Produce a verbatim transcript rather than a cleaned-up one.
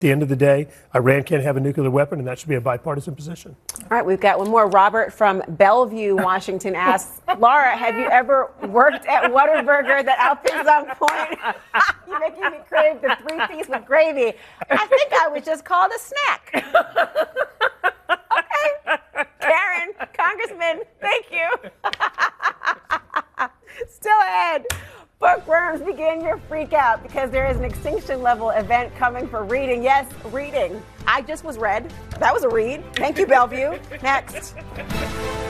the end of the day, Iran can't have a nuclear weapon, and that should be a bipartisan position. All right, we've got one more. Robert from Bellevue, Washington asks, Laura, have you ever worked at Whataburger? That outfit's on point. You're making me crave the three-piece with gravy. I think I was just called a snack. Okay. Karen, Congressman, thank you. Still ahead. Bookworms, begin your freak out because there is an extinction level event coming for reading. Yes, reading. I just was read. That was a read. Thank you, Bellevue. Next.